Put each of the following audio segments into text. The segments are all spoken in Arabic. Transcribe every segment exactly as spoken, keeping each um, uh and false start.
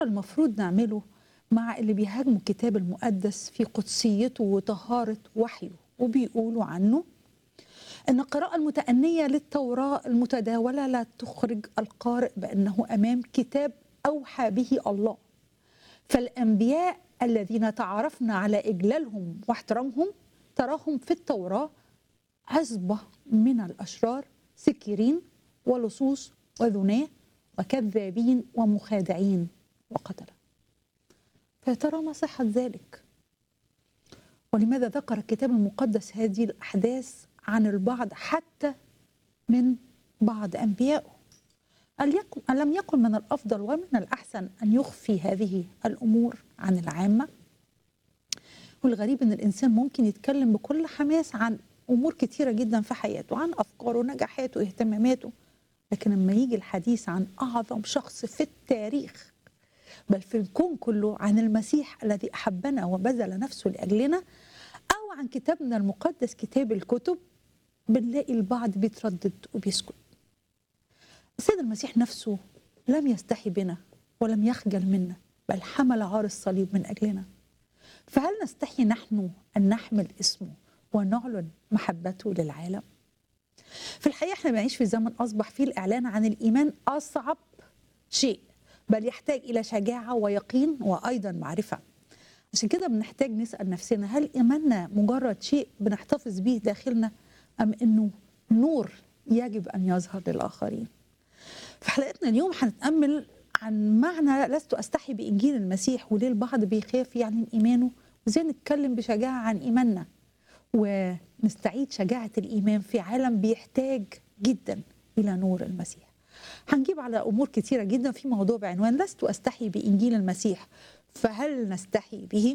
المفروض نعمله مع اللي بيهاجموا الكتاب المقدس في قدسيته وطهارة وحيه، وبيقولوا عنه أن القراءة المتأنية للتوراة المتداولة لا تخرج القارئ بأنه أمام كتاب أوحى به الله. فالأنبياء الذين تعرفنا على إجلالهم واحترامهم تراهم في التوراة عصبة من الأشرار، سكرين ولصوص وذناه وكذابين ومخادعين وقتلة. فيا ترى ما صحة ذلك؟ ولماذا ذكر الكتاب المقدس هذه الأحداث عن البعض حتى من بعض أنبيائه؟ ألم يكن من الأفضل ومن الأحسن أن يخفي هذه الأمور عن العامة؟ والغريب أن الإنسان ممكن يتكلم بكل حماس عن أمور كتيرة جدا في حياته، عن أفكاره نجاحاته اهتماماته، لكن لما يجي الحديث عن أعظم شخص في التاريخ بل في الكون كله، عن المسيح الذي أحبنا وبذل نفسه لأجلنا، أو عن كتابنا المقدس كتاب الكتب، بنلاقي البعض بيتردد وبيسكت. السيد المسيح نفسه لم يستحي بنا ولم يخجل منا، بل حمل عار الصليب من أجلنا. فهل نستحي نحن أن نحمل اسمه ونعلن محبته للعالم؟ في الحقيقة احنا بنعيش في زمن أصبح فيه الإعلان عن الإيمان أصعب شيء، بل يحتاج إلى شجاعة ويقين وأيضا معرفة. عشان كده بنحتاج نسأل نفسنا، هل إيماننا مجرد شيء بنحتفظ به داخلنا، أم أنه نور يجب أن يظهر للآخرين؟ في حلقتنا اليوم هنتأمل عن معنى لست أستحي بإنجيل المسيح، وليه البعض بيخاف يعلن إيمانه، وإزاي نتكلم بشجاعة عن إيماننا ونستعيد شجاعة الإيمان في عالم بيحتاج جدا إلى نور المسيح. هنجيب على أمور كتيرة جدا في موضوع بعنوان لست أستحي بإنجيل المسيح، فهل نستحي به؟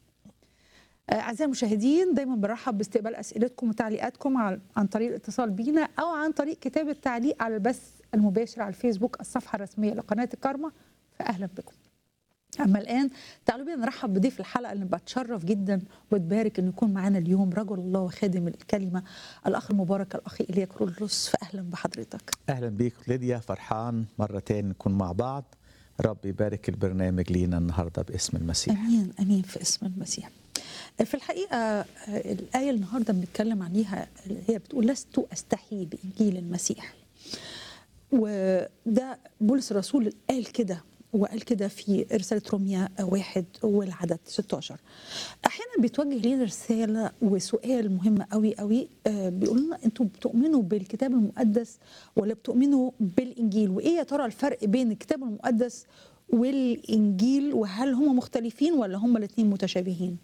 أعزائي المشاهدين، دايما برحب باستقبال أسئلتكم وتعليقاتكم عن طريق الاتصال بينا أو عن طريق كتابة تعليق على البث المباشر على الفيسبوك الصفحة الرسمية لقناة الكارما، فأهلا بكم. أما الآن تعالوا بينا نرحب بضيف الحلقة اللي بتشرف جدا وتبارك أن يكون معنا اليوم رجل الله وخادم الكلمة، الأخ المبارك الأخ إيليا كرولوس، فأهلا بحضرتك. أهلا بيك ليديا، فرحان مرة تاني نكون مع بعض. رب يبارك البرنامج لينا النهاردة باسم المسيح. أمين أمين في اسم المسيح. في الحقيقة الآية النهاردة بنتكلم عنيها هي بتقول لست أستحي بإنجيل المسيح، وده بولس الرسول قال كده، وقال كده في رسالة روميا واحد والعدد ستة عشر. أحيانا بيتوجه لنا رسالة وسؤال مهم قوي قوي، بيقول لنا أنتوا بتؤمنوا بالكتاب المقدس ولا بتؤمنوا بالإنجيل؟ وإيه يا ترى الفرق بين الكتاب المقدس والإنجيل؟ وهل هم مختلفين ولا هم الاثنين متشابهين؟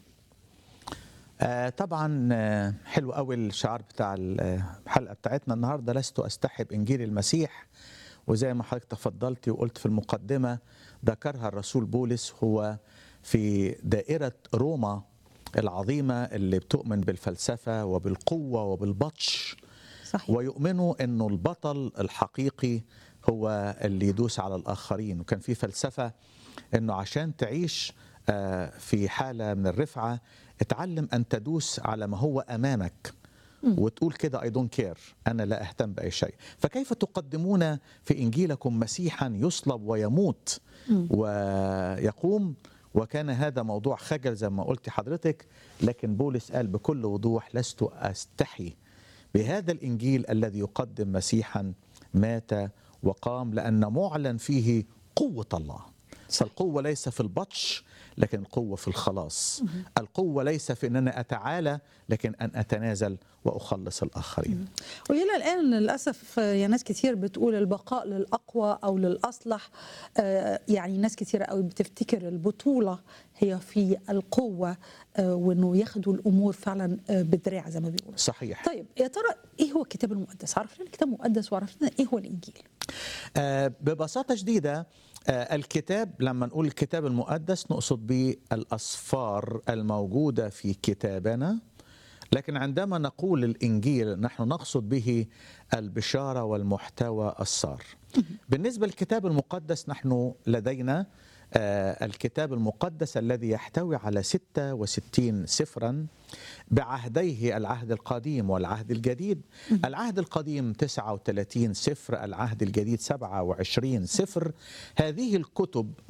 آه طبعا آه حلو قوي الشعار بتاع الحلقة بتاعتنا النهاردة، لست أستحي بإنجيل المسيح. وزي ما حضرتك تفضلتي وقلت في المقدمة، ذكرها الرسول بولس هو في دائرة روما العظيمة اللي بتؤمن بالفلسفة وبالقوة وبالبطش. صحيح. ويؤمنوا أنه البطل الحقيقي هو اللي يدوس على الآخرين. وكان في فلسفة أنه عشان تعيش في حالة من الرفعة اتعلم أن تدوس على ما هو أمامك وتقول كده I don't care، أنا لا أهتم بأي شيء. فكيف تقدمون في إنجيلكم مسيحا يصلب ويموت ويقوم؟ وكان هذا موضوع خجل زي ما قلت حضرتك، لكن بولس قال بكل وضوح لست أستحي بهذا الإنجيل الذي يقدم مسيحا مات وقام، لأن معلن فيه قوة الله. فالقوة ليس في البطش لكن القوة في الخلاص. القوة ليس في أن أنا أتعالى لكن أن أتنازل وأخلص الآخرين. وإلى الآن للأسف يا ناس كتير بتقول البقاء للأقوى أو للأصلح، يعني ناس كتير قوي بتفتكر البطولة هي في القوة، وأنه ياخدوا الأمور فعلا بدراع زي ما بيقولوا. صحيح. طيب يا ترى إيه هو الكتاب المقدس؟ عرفنا الكتاب المقدس وعرفنا إيه هو الإنجيل. آه ببساطة شديدة، آه الكتاب لما نقول الكتاب المقدس نقصد به الأسفار الموجودة في كتابنا، لكن عندما نقول الإنجيل نحن نقصد به البشارة والمحتوى السار. بالنسبة للكتاب المقدس نحن لدينا آه الكتاب المقدس الذي يحتوي على ستة وستين سفرا بعهديه العهد القديم والعهد الجديد. العهد القديم تسعة وثلاثين سفر، العهد الجديد سبعة وعشرين سفر. هذه الكتب